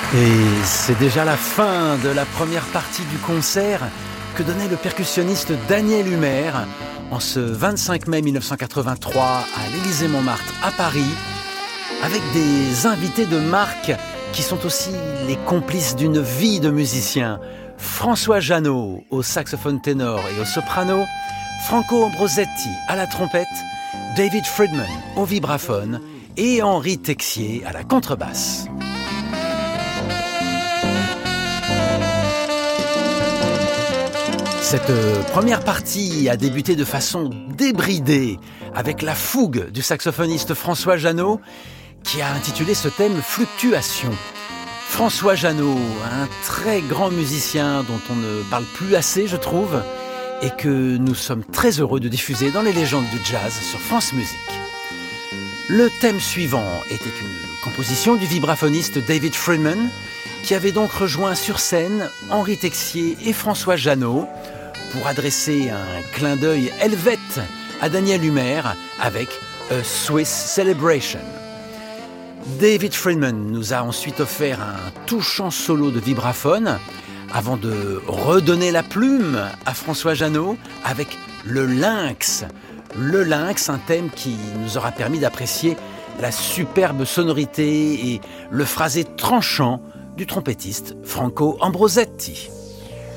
Et c'est déjà la fin de la première partie du concert que donnait le percussionniste Daniel Humer en ce 25 mai 1983 à l'Élysée-Montmartre à Paris, avec des invités de marque qui sont aussi les complices d'une vie de musicien. François Jeannot au saxophone ténor et au soprano, Franco Ambrosetti à la trompette, David Friedman au vibraphone et Henri Texier à la contrebasse. Cette première partie a débuté de façon débridée avec la fougue du saxophoniste François Jeannot qui a intitulé ce thème « Fluctuation ». François Jeannot, un très grand musicien dont on ne parle plus assez, je trouve, et que nous sommes très heureux de diffuser dans les légendes du jazz sur France Musique. Le thème suivant était une composition du vibraphoniste David Friedman, qui avait donc rejoint sur scène Henri Texier et François Jeannot pour adresser un clin d'œil helvète à Daniel Humer avec A Swiss Celebration. David Friedman nous a ensuite offert un touchant solo de vibraphone avant de redonner la plume à François Jeannot avec le Lynx. Le Lynx, un thème qui nous aura permis d'apprécier la superbe sonorité et le phrasé tranchant du trompettiste Franco Ambrosetti.